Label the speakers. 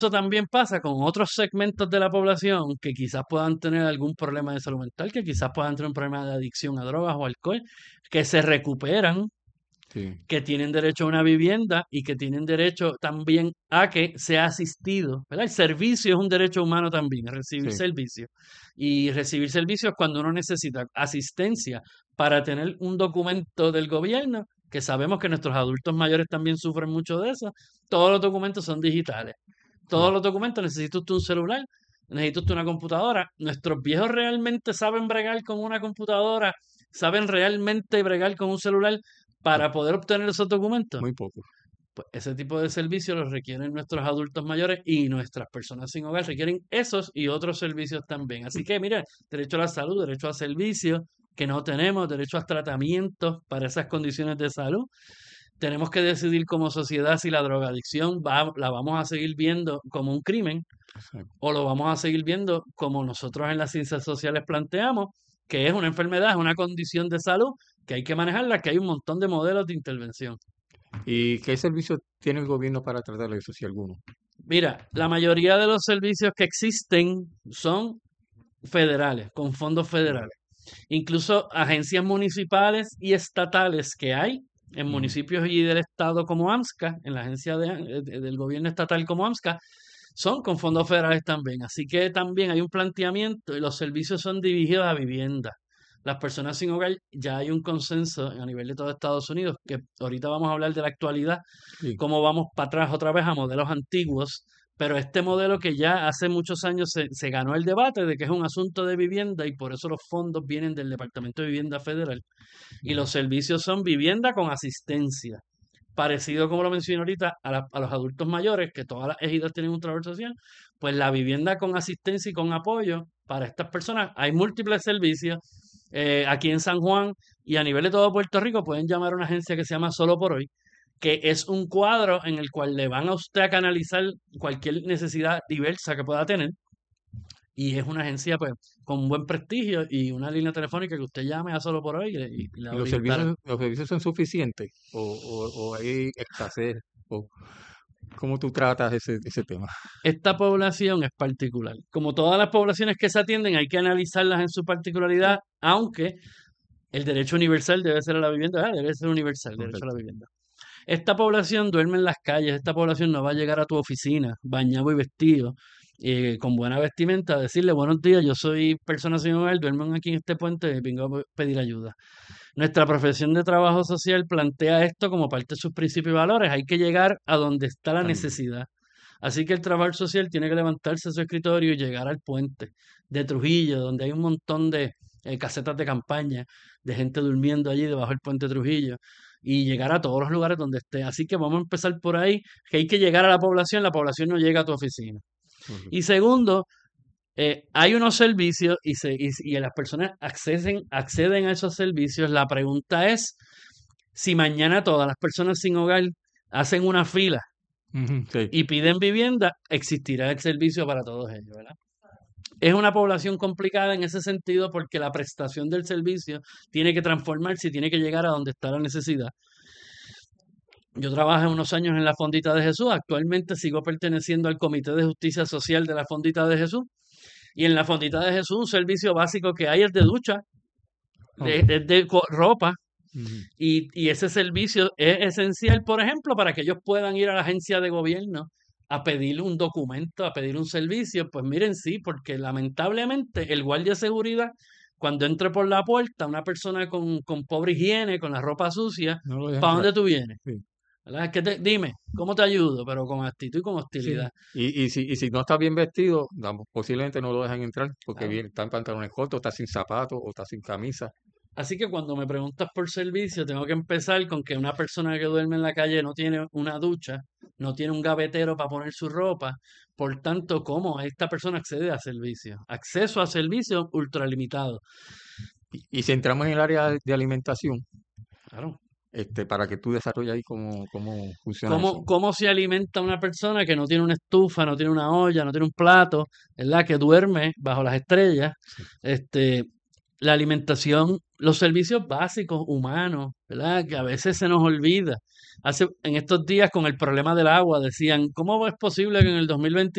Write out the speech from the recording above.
Speaker 1: también pasa con otros segmentos de la población que quizás puedan tener algún problema de salud mental, que quizás puedan tener un problema de adicción a drogas o alcohol, que se recuperan,
Speaker 2: Sí,
Speaker 1: que tienen derecho a una vivienda y que tienen derecho también a que sea asistido, ¿verdad? El servicio es un derecho humano también, recibir
Speaker 2: sí.
Speaker 1: servicio. Y recibir servicios cuando uno necesita asistencia para tener un documento del gobierno, que sabemos que nuestros adultos mayores también sufren mucho de eso, todos los documentos son digitales. Todos
Speaker 2: Sí.
Speaker 1: los documentos necesita usted un celular, necesita usted una computadora. Nuestros viejos realmente saben bregar con una computadora, saben realmente bregar con un celular
Speaker 2: No,
Speaker 1: para poder obtener esos documentos.
Speaker 2: muy poco.
Speaker 1: Pues ese tipo de servicios los requieren nuestros adultos mayores y nuestras personas sin hogar requieren esos y otros servicios también. Así que, mire, derecho a la salud, derecho a servicios que no tenemos, derecho a tratamientos para esas condiciones de salud. Tenemos que decidir como sociedad si la drogadicción la vamos a seguir viendo como un crimen
Speaker 2: Exacto.
Speaker 1: o lo vamos a seguir viendo como nosotros en las ciencias sociales planteamos, que es una enfermedad, es una condición de salud que hay que manejarla, que hay un montón de modelos de intervención.
Speaker 2: ¿Y qué servicio tiene el gobierno para tratar de eso, si alguno?
Speaker 1: Mira, la mayoría de los servicios que existen son federales, con fondos
Speaker 2: Federal.
Speaker 1: federales. Incluso agencias municipales y estatales que hay en
Speaker 2: Ujú.
Speaker 1: municipios y del estado como AMSCA, en la agencia del gobierno estatal como AMSCA, son con fondos federales también. Así que también hay un planteamiento y los servicios son dirigidos a vivienda. Las personas sin hogar, ya hay un consenso a nivel de todo Estados Unidos, que ahorita vamos a hablar de la actualidad,
Speaker 2: Sí.
Speaker 1: cómo vamos para atrás otra vez a modelos antiguos, pero este modelo que ya hace muchos años se ganó el debate de que es un asunto de vivienda y por eso los fondos vienen del Departamento de Vivienda Federal y
Speaker 2: Ujú.
Speaker 1: los servicios son vivienda con asistencia. Parecido como lo mencioné ahorita a los adultos mayores, que todas las ejidas tienen un trabajador social, pues la vivienda con asistencia y con apoyo para estas personas, hay múltiples servicios. Aquí en San Juan y a nivel de todo Puerto Rico pueden llamar a una agencia que se llama Solo por Hoy, que es un cuadro en el cual le van a usted a canalizar cualquier necesidad diversa que pueda tener. Y es una agencia pues con un buen prestigio y una línea telefónica que usted llame a Solo por Hoy y le
Speaker 2: ¿Y
Speaker 1: orientarán.
Speaker 2: los servicios son suficientes? O hay escasez? ¿O cómo tú tratas ese tema?
Speaker 1: Esta población es particular. Como todas las poblaciones que se atienden, hay que analizarlas en su particularidad, aunque el derecho universal debe ser a la vivienda, debe ser universal, el derecho a la
Speaker 2: Correcto.
Speaker 1: vivienda. Esta población duerme en las calles, esta población no va a llegar a tu oficina bañado y vestido, con buena vestimenta, a decirle buenos días, yo soy persona sin hogar, duermen aquí en este puente, vengo a pedir ayuda. Nuestra profesión de trabajo social plantea esto como parte de sus principios y valores. Hay que llegar a donde está la
Speaker 2: También.
Speaker 1: necesidad. Así que el trabajador social tiene que levantarse de su escritorio y llegar al puente de Trujillo, donde hay un montón de casetas de campaña, de gente durmiendo allí debajo del puente de Trujillo, y llegar a todos los lugares donde esté. Así que vamos a empezar por ahí, que hay que llegar a la población no llega a tu oficina. Y
Speaker 2: Correcto.
Speaker 1: segundo, hay unos servicios y las personas acceden a esos servicios. La pregunta es si mañana todas las personas sin hogar hacen una fila
Speaker 2: Ujú. Sí.
Speaker 1: y piden vivienda, existirá el servicio para todos ellos, ¿verdad? Es una población complicada en ese sentido porque la prestación del servicio tiene que transformarse y tiene que llegar a donde está la necesidad. Yo trabajé unos años en la Fondita de Jesús, actualmente sigo perteneciendo al Comité de Justicia Social de la Fondita de Jesús y en la Fondita de Jesús un servicio básico que hay es de ducha,
Speaker 2: Ok.
Speaker 1: ropa.
Speaker 2: Ujú.
Speaker 1: Y ese servicio es esencial, por ejemplo, para que ellos puedan ir a la agencia de gobierno a pedir un documento, a pedir un servicio. Pues miren, sí, porque lamentablemente el guardia de seguridad, cuando entre por la puerta, una persona con pobre higiene, con la ropa sucia,
Speaker 2: No lo deja
Speaker 1: ¿para
Speaker 2: entrar.
Speaker 1: dónde tú vienes?
Speaker 2: Sí.
Speaker 1: ¿Verdad? Dime, ¿cómo te ayudo? Pero con actitud y con
Speaker 2: Sí.
Speaker 1: hostilidad.
Speaker 2: Y si no está bien vestido, posiblemente no lo dejan entrar porque
Speaker 1: Claro.
Speaker 2: viene, está en pantalones cortos, está sin zapatos o está sin camisa.
Speaker 1: Así que cuando me preguntas por servicio, tengo que empezar con que una persona que duerme en la calle no tiene una ducha, no tiene un gavetero para poner su ropa. Por tanto, ¿cómo esta persona accede a servicios? Acceso a servicios ultralimitado.
Speaker 2: Y si entramos en el área de alimentación,
Speaker 1: Claro.
Speaker 2: para que tú desarrolles ahí cómo funciona eso.
Speaker 1: ¿Cómo se alimenta una persona que no tiene una estufa, no tiene una olla, no tiene un plato, ¿verdad? Que duerme bajo las estrellas.
Speaker 2: Sí.
Speaker 1: Este, la alimentación, los servicios básicos humanos, ¿verdad? Que a veces se nos olvida. En estos días con el problema del agua decían, ¿cómo es posible que en el 2020